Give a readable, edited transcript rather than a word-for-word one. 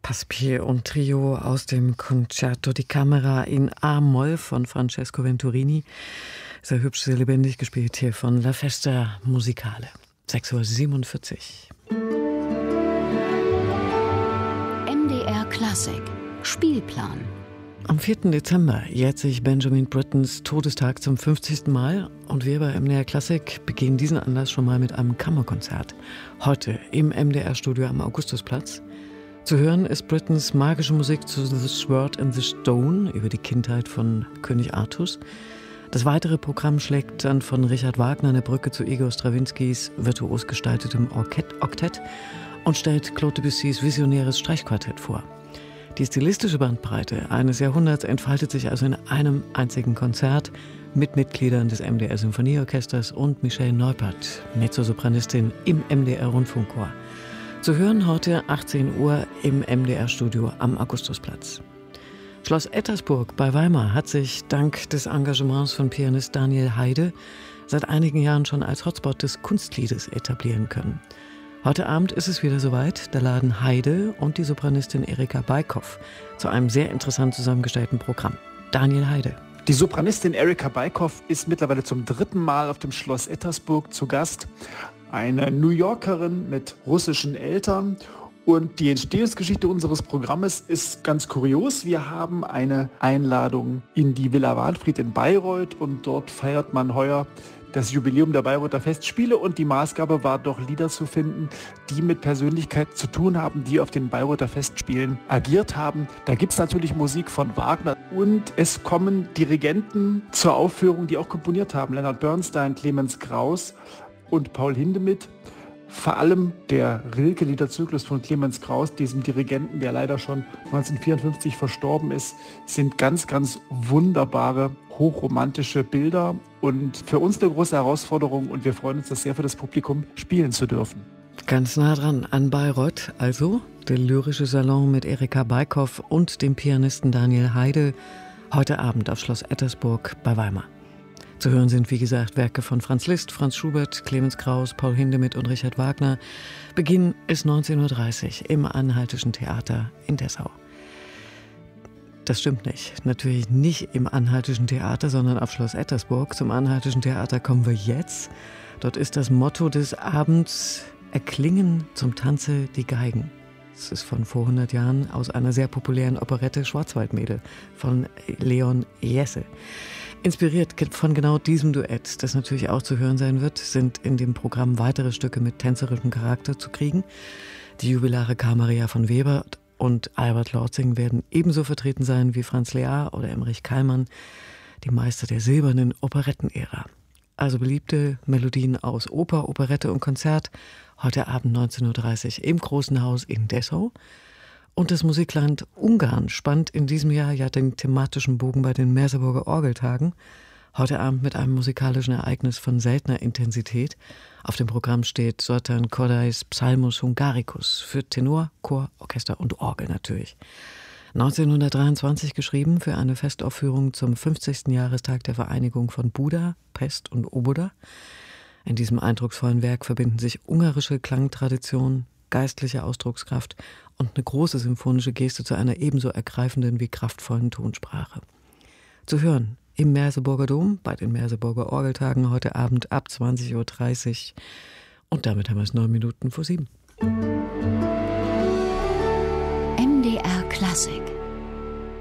Passepied und Trio aus dem Concerto di Camera in A-Moll von Francesco Venturini. Sehr hübsch, sehr lebendig gespielt hier von La Festa Musicale. 6:47 Uhr. MDR Klassik Spielplan. Am 4. Dezember jährt sich Benjamin Brittens Todestag zum 50. Mal und wir bei MDR Klassik begehen diesen Anlass schon mal mit einem Kammerkonzert. Heute im MDR-Studio am Augustusplatz. Zu hören ist Brittens magische Musik zu The Sword and the Stone über die Kindheit von König Artus. Das weitere Programm schlägt dann von Richard Wagner eine Brücke zu Igor Strawinskys virtuos gestaltetem Oktett und stellt Claude Debussys visionäres Streichquartett vor. Die stilistische Bandbreite eines Jahrhunderts entfaltet sich also in einem einzigen Konzert mit Mitgliedern des MDR Symphonieorchesters und Michelle Neupert, Mezzosopranistin im MDR Rundfunkchor. Zu hören heute 18 Uhr im MDR-Studio am Augustusplatz. Schloss Ettersburg bei Weimar hat sich dank des Engagements von Pianist Daniel Heide seit einigen Jahren schon als Hotspot des Kunstliedes etablieren können. Heute Abend ist es wieder soweit. Da laden Heide und die Sopranistin Erika Beikow zu einem sehr interessant zusammengestellten Programm. Daniel Heide. Die Sopranistin Erika Beikow ist mittlerweile zum 3. Mal auf dem Schloss Ettersburg zu Gast. Eine New Yorkerin mit russischen Eltern. Und die Entstehungsgeschichte unseres Programmes ist ganz kurios. Wir haben eine Einladung in die Villa Wahnfried in Bayreuth und dort feiert man heuer das Jubiläum der Bayreuther Festspiele und die Maßgabe war doch, Lieder zu finden, die mit Persönlichkeit zu tun haben, die auf den Bayreuther Festspielen agiert haben. Da gibt es natürlich Musik von Wagner und es kommen Dirigenten zur Aufführung, die auch komponiert haben. Leonard Bernstein, Clemens Krauss und Paul Hindemith. Vor allem der Rilke-Liederzyklus von Clemens Krauss, diesem Dirigenten, der leider schon 1954 verstorben ist, sind ganz, ganz wunderbare, hochromantische Bilder und für uns eine große Herausforderung und wir freuen uns, das sehr für das Publikum spielen zu dürfen. Ganz nah dran an Bayreuth, also der lyrische Salon mit Erika Beikow und dem Pianisten Daniel Heide, heute Abend auf Schloss Ettersburg bei Weimar. Zu hören sind, wie gesagt, Werke von Franz Liszt, Franz Schubert, Clemens Krauss, Paul Hindemith und Richard Wagner. Beginn ist 19:30 Uhr im Anhaltischen Theater in Dessau. Das stimmt nicht. Natürlich nicht im Anhaltischen Theater, sondern auf Schloss Ettersburg. Zum Anhaltischen Theater kommen wir jetzt. Dort ist das Motto des Abends: Erklingen zum Tanze die Geigen. Das ist von vor 100 Jahren aus einer sehr populären Operette Schwarzwaldmädel von Leon Jesse. Inspiriert von genau diesem Duett, das natürlich auch zu hören sein wird, sind in dem Programm weitere Stücke mit tänzerischem Charakter zu kriegen. Die Jubilare Karl-Maria von Weber und Albert Lortzing werden ebenso vertreten sein wie Franz Lear oder Emmerich Kallmann, die Meister der silbernen Operettenära. Also beliebte Melodien aus Oper, Operette und Konzert, heute Abend 19:30 Uhr im Großen Haus in Dessau. Und das Musikland Ungarn spannt in diesem Jahr ja den thematischen Bogen bei den Merseburger Orgeltagen. Heute Abend mit einem musikalischen Ereignis von seltener Intensität. Auf dem Programm steht Zoltán Kodais Psalmus Hungaricus für Tenor, Chor, Orchester und Orgel natürlich. 1923 geschrieben für eine Festaufführung zum 50. Jahrestag der Vereinigung von Buda, Pest und Oboda. In diesem eindrucksvollen Werk verbinden sich ungarische Klangtradition, geistliche Ausdruckskraft und eine große symphonische Geste zu einer ebenso ergreifenden wie kraftvollen Tonsprache. Zu hören im Merseburger Dom bei den Merseburger Orgeltagen heute Abend ab 20:30 Uhr. Und damit haben wir es 9 Minuten vor 7. MDR Klassik